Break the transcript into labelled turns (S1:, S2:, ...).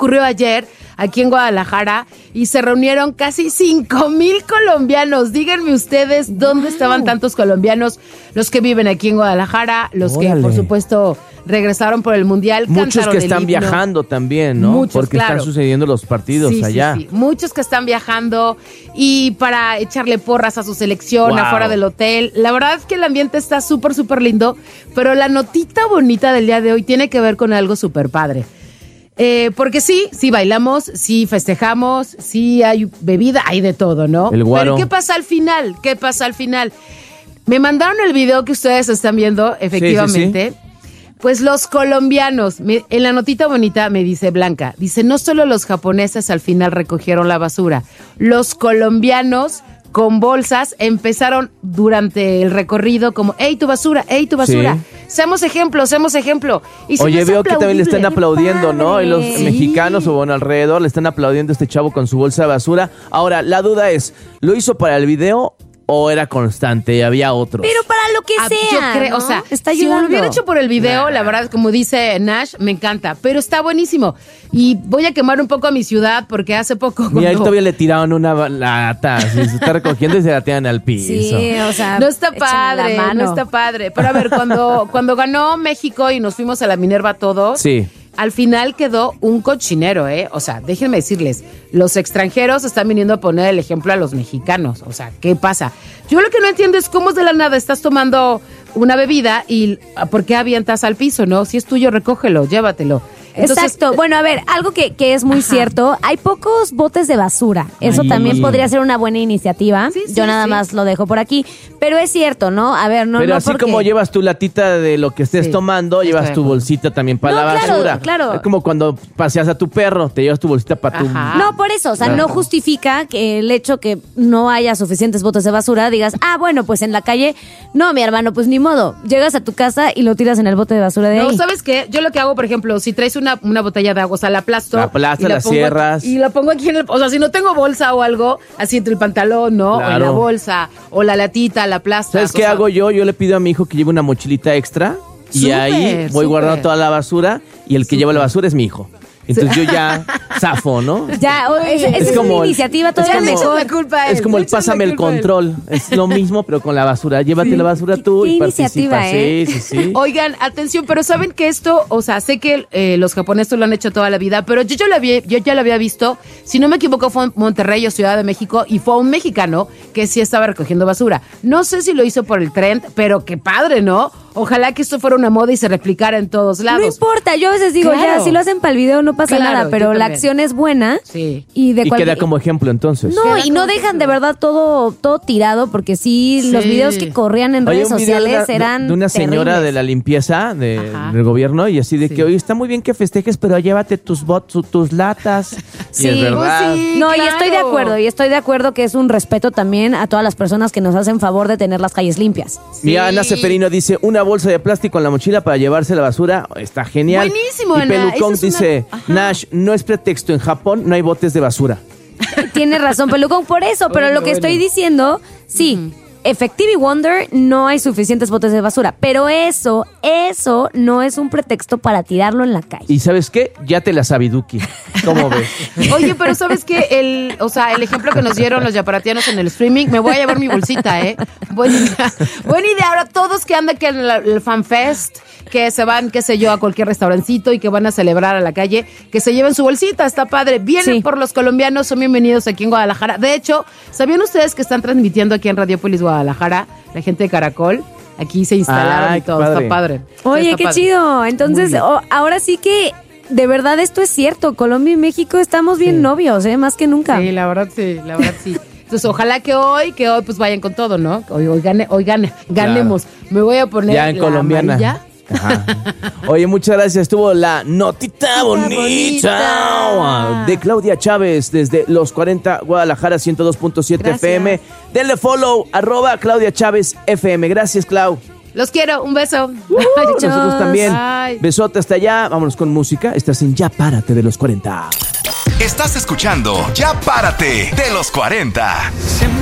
S1: ocurrió ayer aquí en Guadalajara y se reunieron casi 5,000 colombianos. Díganme ustedes dónde estaban tantos colombianos, los que viven aquí en Guadalajara, los que por supuesto regresaron por el Mundial.
S2: Muchos que están viajando también, ¿no?
S1: Muchos,
S2: porque
S1: claro.
S2: están sucediendo los partidos allá.
S1: Sí. Muchos que están viajando y para echarle porras a su selección afuera del hotel. La verdad es que el ambiente está súper, súper lindo, pero la notita bonita del día de hoy tiene que ver con algo súper padre. Porque sí bailamos, sí festejamos, sí hay bebida, hay de todo, ¿no?
S2: El guaro.
S1: Pero ¿qué pasa al final? Me mandaron el video que ustedes están viendo, efectivamente.
S2: Sí.
S1: Pues los colombianos, en la notita bonita me dice Blanca, dice, no solo los japoneses al final recogieron la basura, los colombianos con bolsas empezaron durante el recorrido como, ¡ey, tu basura! ¡Ey, tu basura! Sí. Seamos ejemplo. Y
S2: oye, veo que también le están aplaudiendo, ¿no? Y los mexicanos, o bueno, alrededor, le están aplaudiendo a este chavo con su bolsa de basura. Ahora, la duda es, ¿lo hizo para el video o era constante y había otros?
S3: Pero para lo que sea,
S1: yo creo,
S3: ¿no?
S1: O sea,
S3: está
S1: si
S3: ayudando.
S1: lo hubiera hecho por el video, la verdad, como dice Nash, me encanta, pero está buenísimo. Y voy a quemar un poco a mi ciudad porque hace poco...
S2: Mira, ahí todavía le tiraron una lata, se está recogiendo y se la tiran al piso.
S3: Sí, o sea,
S1: no está padre. Pero a ver, cuando ganó México y nos fuimos a la Minerva todos...
S2: Sí.
S1: Al final quedó un cochinero, ¿eh? O sea, déjenme decirles, los extranjeros están viniendo a poner el ejemplo a los mexicanos. O sea, ¿qué pasa? Yo lo que no entiendo es cómo de la nada estás tomando una bebida y ¿por qué avientas al piso, no? Si es tuyo, recógelo, llévatelo. Entonces,
S3: exacto. Bueno, a ver, algo que es muy cierto, hay pocos botes de basura. Eso también podría ser una buena iniciativa. Yo nada más lo dejo por aquí. Pero es cierto, ¿no? A ver,
S2: Pero así como llevas tu latita de lo que estés tomando, llevas tu bolsita también para la basura.
S3: Claro.
S2: Es como cuando paseas a tu perro, te llevas tu bolsita para tu...
S3: No, por eso, o sea, no justifica que el hecho que no haya suficientes botes de basura, digas, bueno, pues en la calle, no, mi hermano, pues ni modo. Llegas a tu casa y lo tiras en el bote de basura de ahí.
S1: No, ¿sabes qué? Yo lo que hago, por ejemplo, si traes una botella de agua, o sea, la aplasto.
S2: La cierras.
S1: Y la pongo aquí en el... O sea, si no tengo bolsa o algo, así entre el pantalón, ¿no?
S2: Claro.
S1: O en la bolsa, o la latita, la aplastas.
S2: ¿Sabes qué hago yo? Yo le pido a mi hijo que lleve una mochilita extra y ahí voy guardando toda la basura y el que lleva la basura es mi hijo. Entonces yo ya zafo, ¿no?
S3: Ya, es como una iniciativa todavía mejor.
S2: Es como el pásame el control. Es lo mismo, pero con la basura. Llévate la basura tú y participa. Sí.
S1: Oigan, atención, pero saben que esto, o sea, sé que los japoneses lo han hecho toda la vida, pero yo ya lo había visto, si no me equivoco fue en Monterrey o Ciudad de México, y fue un mexicano que sí estaba recogiendo basura. No sé si lo hizo por el trend, pero qué padre, ¿no? Ojalá que esto fuera una moda y se replicara en todos lados.
S3: No importa, yo a veces digo, ya, si lo hacen para el video no pasa nada, pero la acción es buena.
S1: Sí.
S3: Y
S2: queda como ejemplo entonces.
S3: No, y no dejan de verdad todo tirado, porque los videos que corrían en redes sociales eran
S2: de una señora
S3: terribles.
S2: de la limpieza del gobierno y así de que, oye, está muy bien que festejes, pero llévate tus latas.
S3: Sí,
S2: y es verdad.
S3: No, claro. Y estoy de acuerdo que es un respeto también a todas las personas que nos hacen favor de tener las calles limpias.
S2: Mira, Ana Seferino dice, una bolsa de plástico en la mochila para llevarse la basura, está genial.
S1: Buenísimo,
S2: y
S1: Ana.
S2: Pelucón dice, Nash, no es pretexto, en Japón no hay botes de basura.
S3: Tienes razón, Pelucón, por eso, pero lo que estoy diciendo, sí, Effective Wonder no hay suficientes botes de basura, pero eso no es un pretexto para tirarlo en la calle.
S2: ¿Y sabes qué? Ya te la sabiduki. ¿Cómo ves?
S1: Oye, pero ¿sabes qué? El ejemplo que nos dieron los yaparatianos en el streaming, me voy a llevar mi bolsita, ¿eh? Buena idea. Ahora todos que andan aquí en el FanFest, que se van, qué sé yo, a cualquier restaurancito y que van a celebrar a la calle, que se lleven su bolsita, está padre. Vienen por los colombianos, son bienvenidos aquí en Guadalajara. De hecho, ¿sabían ustedes que están transmitiendo aquí en Radiopolis Guadalajara, la gente de Caracol? Aquí se instalaron y todo, está padre.
S3: Oye, qué chido. Entonces, ahora sí que, de verdad, esto es cierto. Colombia y México estamos bien novios, más que nunca.
S1: Sí, la verdad sí. Entonces, ojalá que hoy pues vayan con todo, ¿no? Hoy ganemos. Claro. Me voy a poner
S2: ya en colombiana.
S1: Amarilla.
S2: Ajá. Oye, muchas gracias. Estuvo la notita bonita de Claudia Chávez desde Los 40 Guadalajara 102.7 FM. Denle follow @Claudia Chávez FM. Gracias, Clau.
S1: Los quiero, un beso.
S2: Nosotros también. Besote hasta allá. Vámonos con música. Estás en Ya Párate de Los 40.
S4: Estás escuchando Ya Párate de Los 40.